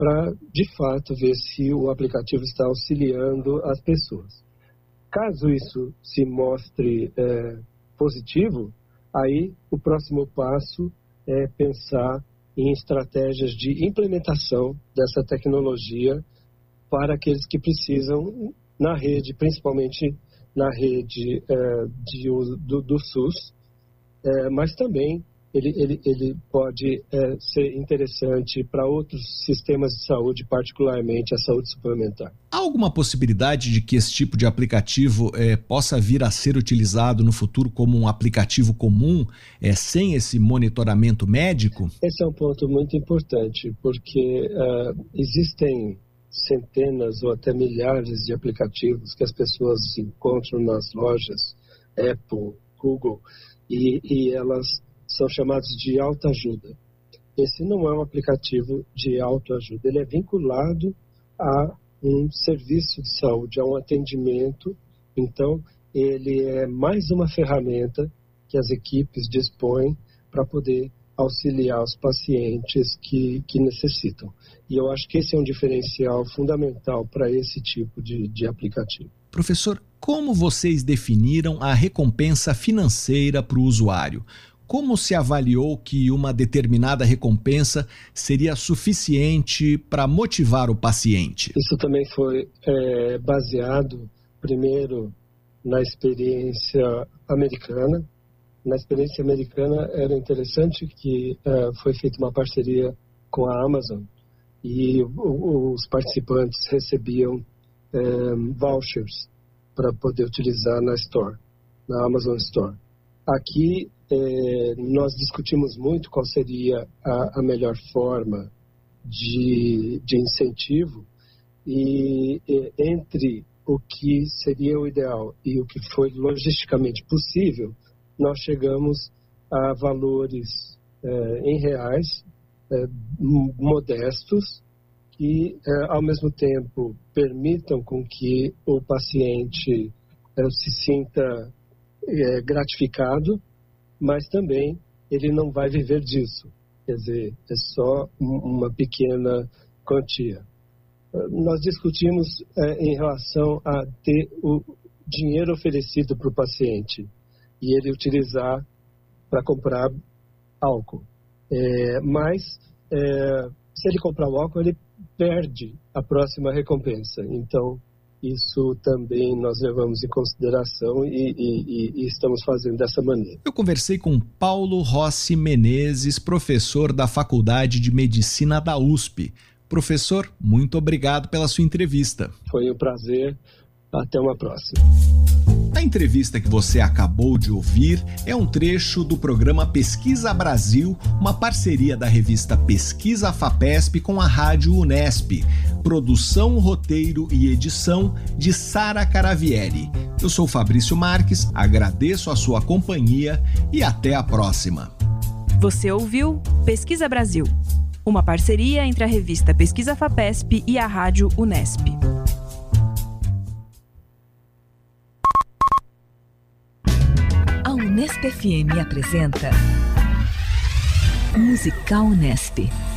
para, de fato, ver se o aplicativo está auxiliando as pessoas. Caso isso se mostre positivo, aí o próximo passo é pensar em estratégias de implementação dessa tecnologia para aqueles que precisam na rede, principalmente na rede do SUS, mas também ele pode ser interessante para outros sistemas de saúde, particularmente a saúde suplementar. Há alguma possibilidade de que esse tipo de aplicativo possa vir a ser utilizado no futuro como um aplicativo comum, sem esse monitoramento médico? Esse é um ponto muito importante, porque existem centenas ou até milhares de aplicativos que as pessoas encontram nas lojas, Apple, Google, e elas são chamados de autoajuda. Esse não é um aplicativo de autoajuda, ele é vinculado a um serviço de saúde, a um atendimento. Então, ele é mais uma ferramenta que as equipes dispõem para poder auxiliar os pacientes que necessitam. E eu acho que esse é um diferencial fundamental para esse tipo de aplicativo. Professor, como vocês definiram a recompensa financeira para o usuário? Como se avaliou que uma determinada recompensa seria suficiente para motivar o paciente? Isso também foi baseado, primeiro, na experiência americana. Na experiência americana era interessante que foi feita uma parceria com a Amazon e os participantes recebiam vouchers para poder utilizar na Amazon Store. Aqui nós discutimos muito qual seria a melhor forma de incentivo e entre o que seria o ideal e o que foi logisticamente possível, nós chegamos a valores em reais modestos que, ao mesmo tempo, permitam com que o paciente se sinta gratificado, mas também ele não vai viver disso. Quer dizer, é só uma pequena quantia. Nós discutimos em relação a ter o dinheiro oferecido para o paciente e ele utilizar para comprar álcool. Mas, se ele comprar o álcool, ele perde a próxima recompensa. Então, isso também nós levamos em consideração e estamos fazendo dessa maneira. Eu conversei com Paulo Rossi Menezes, professor da Faculdade de Medicina da USP. Professor, muito obrigado pela sua entrevista. Foi um prazer. Até uma próxima. A entrevista que você acabou de ouvir é um trecho do programa Pesquisa Brasil, uma parceria da revista Pesquisa FAPESP com a Rádio Unesp. Produção, roteiro e edição de Sara Caravieri. Eu sou Fabrício Marques, agradeço a sua companhia e até a próxima. Você ouviu Pesquisa Brasil, uma parceria entre a revista Pesquisa FAPESP e a Rádio Unesp. A Unesp FM apresenta Musical Unesp.